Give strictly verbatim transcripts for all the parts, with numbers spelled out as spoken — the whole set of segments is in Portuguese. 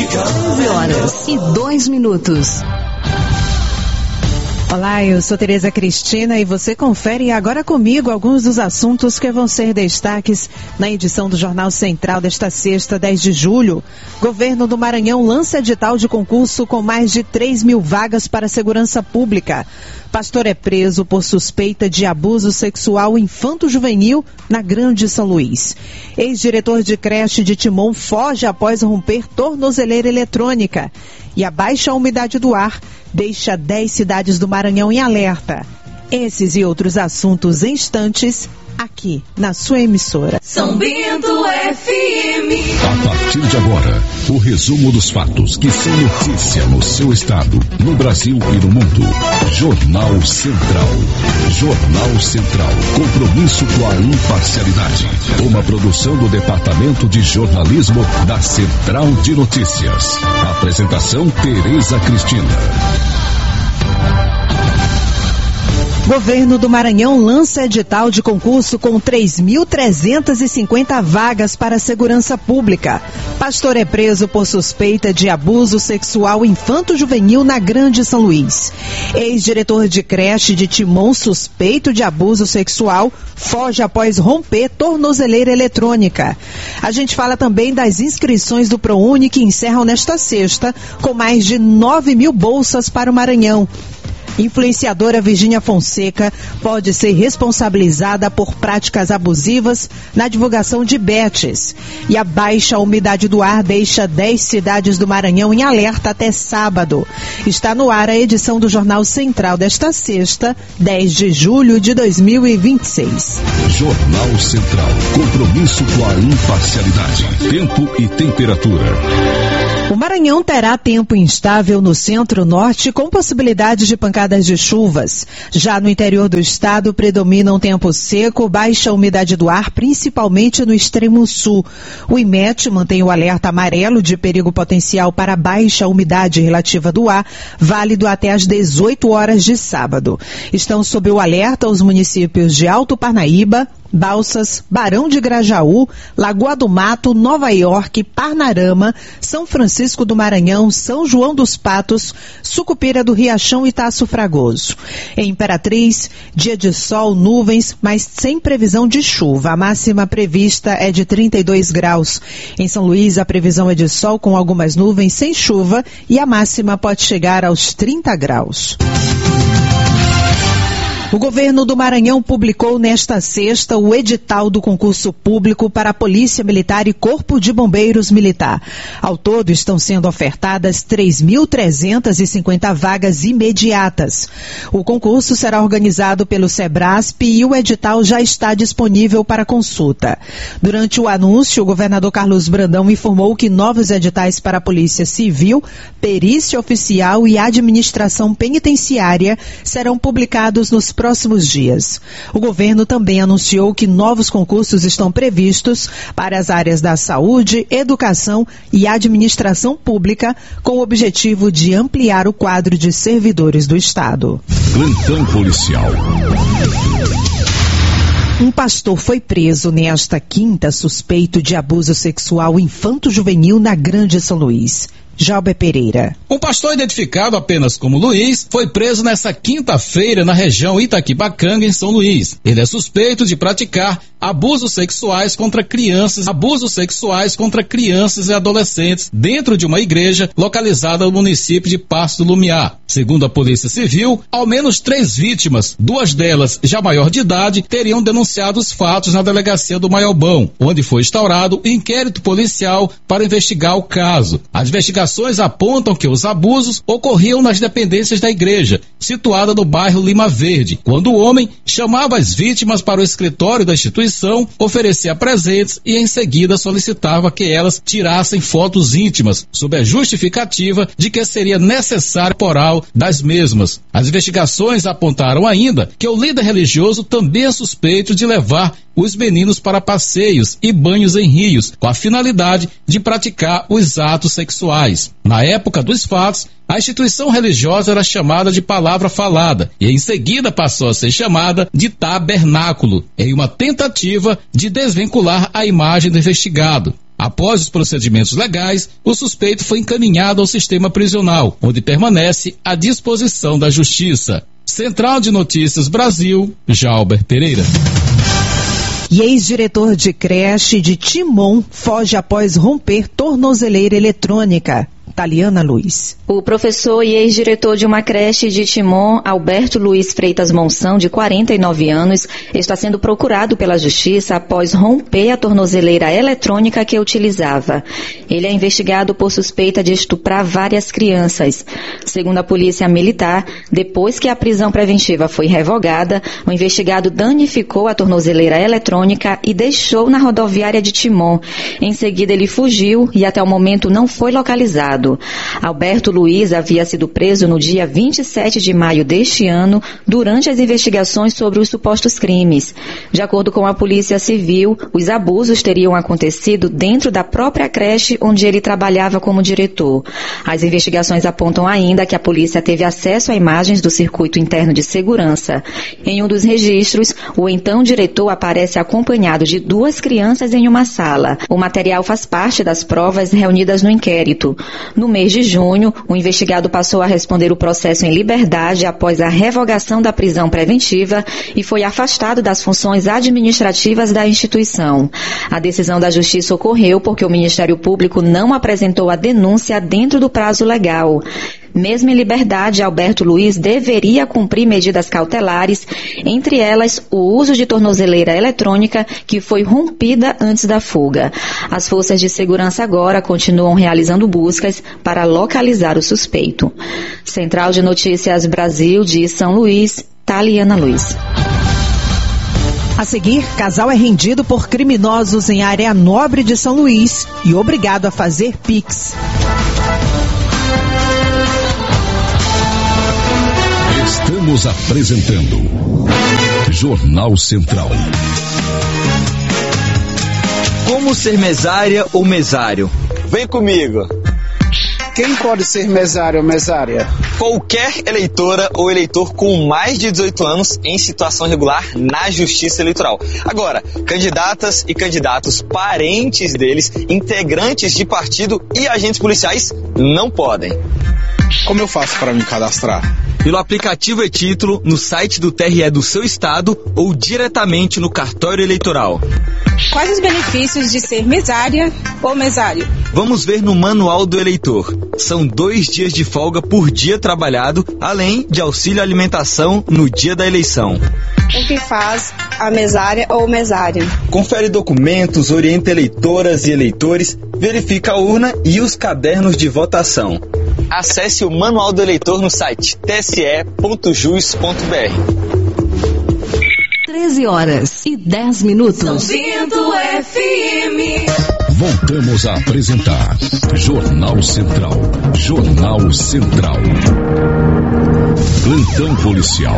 quinze horas e dois minutos. Olá, eu sou Tereza Cristina e você confere agora comigo alguns dos assuntos que vão ser destaques na edição do Jornal Central desta sexta, dez de julho. Governo do Maranhão lança edital de concurso com mais de três mil vagas para a segurança pública. Pastor é preso por suspeita de abuso sexual infanto-juvenil na Grande São Luís. Ex-diretor de creche de Timon foge após romper tornozeleira eletrônica. E a baixa umidade do ar deixa dez cidades do Maranhão em alerta. Esses e outros assuntos em instantes, aqui na sua emissora. São Bento F M. A partir de agora, o resumo dos fatos que são notícia no seu estado, no Brasil e no mundo. Jornal Central. Jornal Central. Compromisso com a imparcialidade. Uma produção do Departamento de Jornalismo da Central de Notícias. Apresentação Tereza Cristina. Governo do Maranhão lança edital de concurso com três mil trezentas e cinquenta vagas para a segurança pública. Pastor é preso por suspeita de abuso sexual infanto-juvenil na Grande São Luís. Ex-diretor de creche de Timon suspeito de abuso sexual foge após romper tornozeleira eletrônica. A gente fala também das inscrições do ProUni que encerram nesta sexta com mais de nove mil bolsas para o Maranhão. Influenciadora Virgínia Fonseca pode ser responsabilizada por práticas abusivas na divulgação de bets. E a baixa umidade do ar deixa dez cidades do Maranhão em alerta até sábado. Está no ar a edição do Jornal Central desta sexta, dez de julho de dois mil e vinte e seis. Jornal Central. Compromisso com a imparcialidade. Tempo e temperatura. O Maranhão terá tempo instável no centro-norte com possibilidade de pancadas de chuvas. Já no interior do estado predomina um tempo seco, baixa umidade do ar, principalmente no extremo sul. O IMET mantém o alerta amarelo de perigo potencial para baixa umidade relativa do ar, válido até às dezoito horas de sábado. Estão sob o alerta os municípios de Alto Parnaíba, Balsas, Barão de Grajaú, Lagoa do Mato, Nova York, Parnarama, São Francisco do Maranhão, São João dos Patos, Sucupira do Riachão e Taço Fragoso. Em Imperatriz, dia de sol, nuvens, mas sem previsão de chuva. A máxima prevista é de trinta e dois graus. Em São Luís, a previsão é de sol com algumas nuvens sem chuva e a máxima pode chegar aos trinta graus. O governo do Maranhão publicou nesta sexta o edital do concurso público para a Polícia Militar e Corpo de Bombeiros Militar. Ao todo estão sendo ofertadas três mil trezentas e cinquenta vagas imediatas. O concurso será organizado pelo SEBRASP e o edital já está disponível para consulta. Durante o anúncio, o governador Carlos Brandão informou que novos editais para a Polícia Civil, Perícia Oficial e Administração Penitenciária serão publicados nos próximos dias. O governo também anunciou que novos concursos estão previstos para as áreas da saúde, educação e administração pública, com o objetivo de ampliar o quadro de servidores do Estado. Plantão policial. Um pastor foi preso nesta quinta suspeito de abuso sexual infanto-juvenil na Grande São Luís. Jalber Pereira. Um pastor identificado apenas como Luiz foi preso nesta quinta-feira na região Itaquibacanga, em São Luís. Ele é suspeito de praticar abusos sexuais contra crianças, abusos sexuais contra crianças e adolescentes dentro de uma igreja localizada no município de Passo do Lumiar. Segundo a Polícia Civil, ao menos três vítimas, duas delas já maior de idade, teriam denunciado os fatos na delegacia do Maiobão, onde foi instaurado um inquérito policial para investigar o caso. As investigações apontam que os abusos ocorriam nas dependências da igreja, situada no bairro Lima Verde, quando o homem chamava as vítimas para o escritório da instituição, oferecia presentes e em seguida solicitava que elas tirassem fotos íntimas, sob a justificativa de que seria necessário oral das mesmas. As investigações apontaram ainda que o líder religioso também é suspeito de levar os meninos para passeios e banhos em rios, com a finalidade de praticar os atos sexuais. Na época dos fatos, a instituição religiosa era chamada de Palavra Falada e em seguida passou a ser chamada de Tabernáculo, em uma tentativa de desvincular a imagem do investigado. Após os procedimentos legais, o suspeito foi encaminhado ao sistema prisional, onde permanece à disposição da Justiça. Central de Notícias Brasil, Jalber Pereira. E ex-diretor de creche de Timon foge após romper tornozeleira eletrônica. Taliana Luiz. O professor e ex-diretor de uma creche de Timon, Alberto Luiz Freitas Monção, de quarenta e nove anos, está sendo procurado pela Justiça após romper a tornozeleira eletrônica que utilizava. Ele é investigado por suspeita de estuprar várias crianças. Segundo a Polícia Militar, depois que a prisão preventiva foi revogada, o investigado danificou a tornozeleira eletrônica e deixou na rodoviária de Timon. Em seguida, ele fugiu e até o momento não foi localizado. Alberto Luiz havia sido preso no dia vinte e sete de maio deste ano durante as investigações sobre os supostos crimes. De acordo com a Polícia Civil, os abusos teriam acontecido dentro da própria creche onde ele trabalhava como diretor. As investigações apontam ainda que a polícia teve acesso a imagens do circuito interno de segurança. Em um dos registros, o então diretor aparece acompanhado de duas crianças em uma sala. O material faz parte das provas reunidas no inquérito. No mês de junho, o investigado passou a responder o processo em liberdade após a revogação da prisão preventiva e foi afastado das funções administrativas da instituição. A decisão da Justiça ocorreu porque o Ministério Público não apresentou a denúncia dentro do prazo legal. Mesmo em liberdade, Alberto Luiz deveria cumprir medidas cautelares, entre elas o uso de tornozeleira eletrônica que foi rompida antes da fuga. As forças de segurança agora continuam realizando buscas para localizar o suspeito. Central de Notícias Brasil de São Luís, Taliana Luiz. A seguir, casal é rendido por criminosos em área nobre de São Luís e obrigado a fazer Pix. Estamos apresentando Jornal Central. Como ser mesária ou mesário? Vem comigo. Quem pode ser mesário ou mesária? Qualquer eleitora ou eleitor com mais de dezoito anos em situação regular na Justiça Eleitoral. Agora, candidatas e candidatos, parentes deles, integrantes de partido e agentes policiais não podem. Como eu faço para me cadastrar? Pelo aplicativo e-Título, no site do T R E do seu estado ou diretamente no cartório eleitoral. Quais os benefícios de ser mesária ou mesário? Vamos ver no Manual do Eleitor. São dois dias de folga por dia trabalhado, além de auxílio alimentação no dia da eleição. O que faz a mesária ou mesário? Confere documentos, orienta eleitoras e eleitores, verifica a urna e os cadernos de votação. Acesse o Manual do Eleitor no site t s e ponto jus ponto b r. treze horas e dez minutos. São Bento F M. Voltamos a apresentar Jornal Central. Jornal Central. Plantão policial.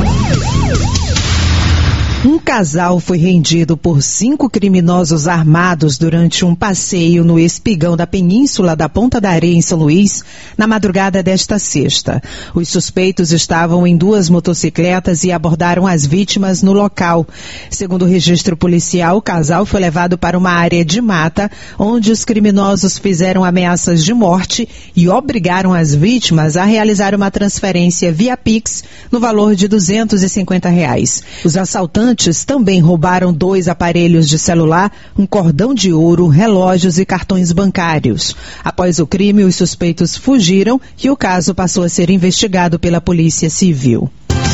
Um casal foi rendido por cinco criminosos armados durante um passeio no Espigão da Península da Ponta da Areia, em São Luís, na madrugada desta sexta. Os suspeitos estavam em duas motocicletas e abordaram as vítimas no local. Segundo o registro policial, o casal foi levado para uma área de mata, onde os criminosos fizeram ameaças de morte e obrigaram as vítimas a realizar uma transferência via Pix no valor de duzentos e cinquenta reais. Os assaltantes também roubaram dois aparelhos de celular, um cordão de ouro, relógios e cartões bancários. Após o crime, os suspeitos fugiram e o caso passou a ser investigado pela Polícia Civil.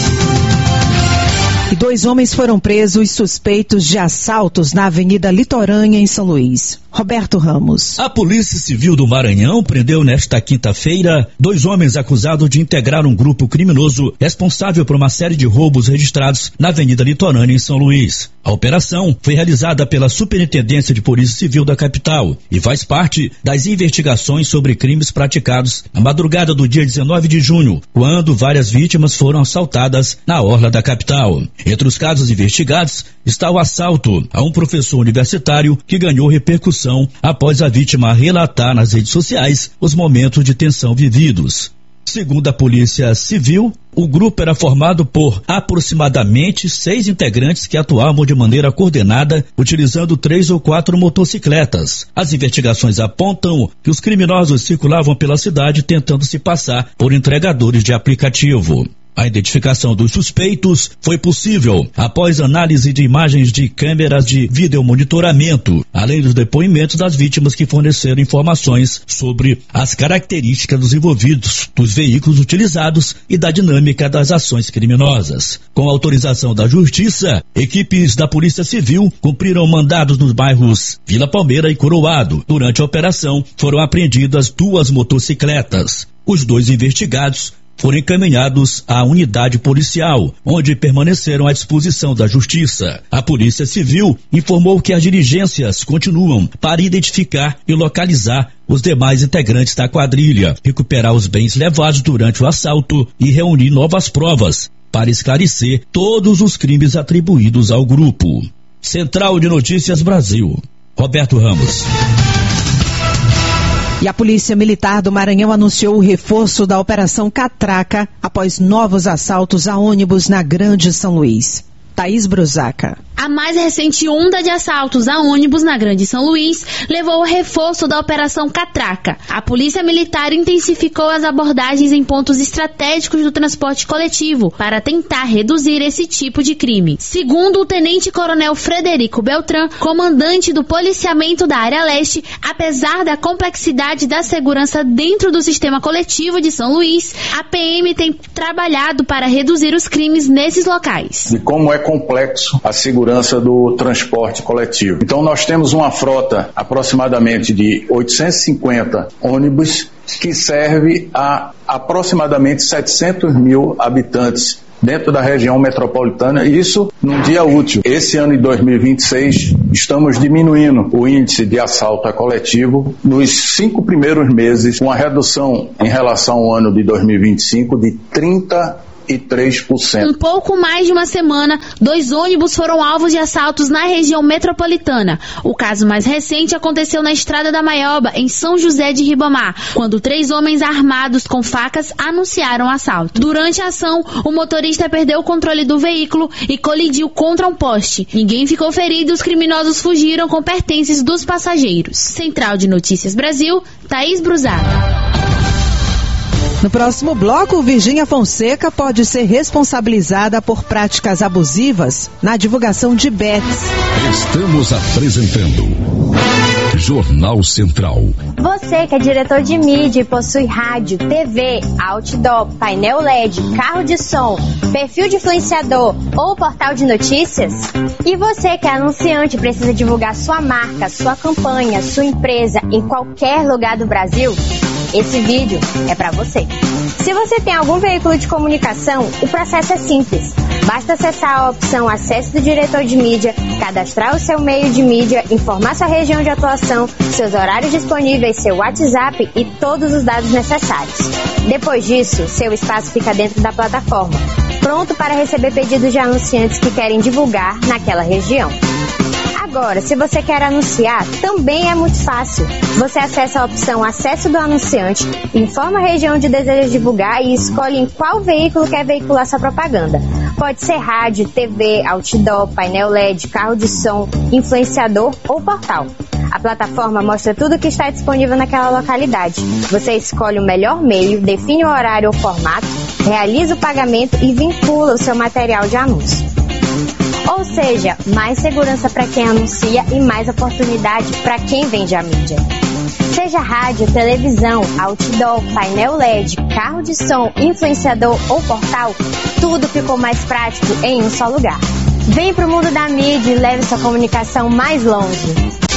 E dois homens foram presos suspeitos de assaltos na Avenida Litorânea, em São Luís. Roberto Ramos. A Polícia Civil do Maranhão prendeu nesta quinta-feira dois homens acusados de integrar um grupo criminoso responsável por uma série de roubos registrados na Avenida Litorânea, em São Luís. A operação foi realizada pela Superintendência de Polícia Civil da capital e faz parte das investigações sobre crimes praticados na madrugada do dia dezenove de junho, quando várias vítimas foram assaltadas na orla da capital. Entre os casos investigados está o assalto a um professor universitário que ganhou repercussão após a vítima relatar nas redes sociais os momentos de tensão vividos. Segundo a Polícia Civil, o grupo era formado por aproximadamente seis integrantes que atuavam de maneira coordenada, utilizando três ou quatro motocicletas. As investigações apontam que os criminosos circulavam pela cidade tentando se passar por entregadores de aplicativo. A identificação dos suspeitos foi possível após análise de imagens de câmeras de videomonitoramento, além dos depoimentos das vítimas que forneceram informações sobre as características dos envolvidos, dos veículos utilizados e da dinâmica das ações criminosas. Com autorização da Justiça, equipes da Polícia Civil cumpriram mandados nos bairros Vila Palmeira e Coroado. Durante a operação, foram apreendidas duas motocicletas. Os dois investigados foram encaminhados à unidade policial, onde permaneceram à disposição da Justiça. A Polícia Civil informou que as diligências continuam para identificar e localizar os demais integrantes da quadrilha, recuperar os bens levados durante o assalto e reunir novas provas para esclarecer todos os crimes atribuídos ao grupo. Central de Notícias Brasil, Roberto Ramos. E a Polícia Militar do Maranhão anunciou o reforço da Operação Catraca após novos assaltos a ônibus na Grande São Luís. Thaís Brusaca. A mais recente onda de assaltos a ônibus na Grande São Luís levou ao reforço da Operação Catraca. A Polícia Militar intensificou as abordagens em pontos estratégicos do transporte coletivo para tentar reduzir esse tipo de crime. Segundo o Tenente-Coronel Frederico Beltrán, comandante do policiamento da área leste, apesar da complexidade da segurança dentro do sistema coletivo de São Luís, a P M tem trabalhado para reduzir os crimes nesses locais. E como é complexo a segurança do transporte coletivo. Então nós temos uma frota aproximadamente de oitocentos e cinquenta ônibus que serve a aproximadamente setecentos mil habitantes dentro da região metropolitana, isso num dia útil. Esse ano de dois mil e vinte e seis, estamos diminuindo o índice de assalto a coletivo nos cinco primeiros meses, com a redução em relação ao ano de dois mil e vinte e cinco de trinta e três por cento. Um pouco mais de uma semana, dois ônibus foram alvos de assaltos na região metropolitana. O caso mais recente aconteceu na Estrada da Maioba, em São José de Ribamar, quando três homens armados com facas anunciaram o assalto. Durante a ação, o motorista perdeu o controle do veículo e colidiu contra um poste. Ninguém ficou ferido e os criminosos fugiram com pertences dos passageiros. Central de Notícias Brasil, Thaís Brusaca. No próximo bloco, Virgínia Fonseca pode ser responsabilizada por práticas abusivas na divulgação de bets. Estamos apresentando Jornal Central. Você que é diretor de mídia e possui rádio, T V, outdoor, painel L E D, carro de som, perfil de influenciador ou portal de notícias? E você que é anunciante e precisa divulgar sua marca, sua campanha, sua empresa em qualquer lugar do Brasil? Esse vídeo é para você. Se você tem algum veículo de comunicação, o processo é simples. Basta acessar a opção Acesso do Diretor de Mídia, cadastrar o seu meio de mídia, informar sua região de atuação, seus horários disponíveis, seu WhatsApp e todos os dados necessários. Depois disso, seu espaço fica dentro da plataforma, pronto para receber pedidos de anunciantes que querem divulgar naquela região. Agora, se você quer anunciar, também é muito fácil. Você acessa a opção Acesso do Anunciante, informa a região onde deseja divulgar e escolhe em qual veículo quer veicular sua propaganda. Pode ser rádio, T V, outdoor, painel L E D, carro de som, influenciador ou portal. A plataforma mostra tudo o que está disponível naquela localidade. Você escolhe o melhor meio, define o horário ou formato, realiza o pagamento e vincula o seu material de anúncio. Ou seja, mais segurança para quem anuncia e mais oportunidade para quem vende a mídia. Seja rádio, televisão, outdoor, painel L E D, carro de som, influenciador ou portal, tudo ficou mais prático em um só lugar. Vem pro mundo da mídia e leve sua comunicação mais longe.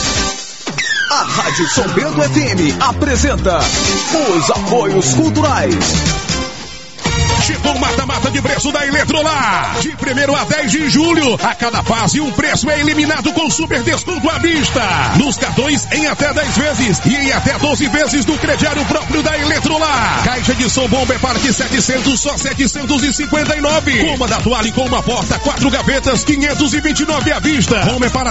A Rádio São Bento F M apresenta os apoios culturais. Chegou o mata-mata de preço da Eletrolar. De primeiro a dez de julho, a cada fase um preço é eliminado com super desconto à vista. Nos cartões em até dez vezes e em até doze vezes no crediário próprio da Eletrolar. Caixa de som Bomber Park setecentos, só setecentos e cinquenta e nove. Cômoda toalha com uma porta, quatro gavetas, quinhentos e vinte e nove à vista. Bomber para